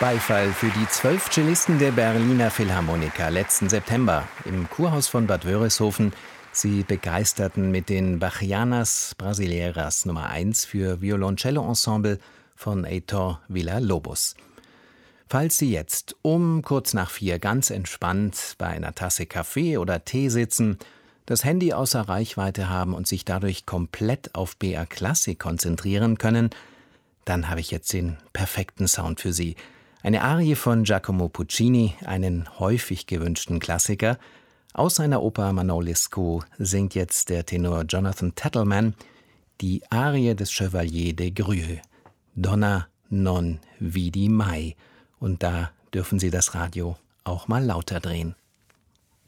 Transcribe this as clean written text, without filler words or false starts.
Beifall für die 12 Cellisten der Berliner Philharmoniker letzten September im Kurhaus von Bad Wörishofen. Sie begeisterten mit den Bachianas Brasileiras Nummer 1 für Violoncello-Ensemble von Heitor Villa-Lobos. Falls Sie jetzt um kurz nach 4 ganz entspannt bei einer Tasse Kaffee oder Tee sitzen, das Handy außer Reichweite haben und sich dadurch komplett auf BR Klassik konzentrieren können, dann habe ich jetzt den perfekten Sound für Sie. Eine Arie von Giacomo Puccini, einen häufig gewünschten Klassiker. Aus seiner Oper Manon Lescaut singt jetzt der Tenor Jonathan Tettleman die Arie des Chevalier des Grieux, Donna non vidi mai. Und da dürfen Sie das Radio auch mal lauter drehen.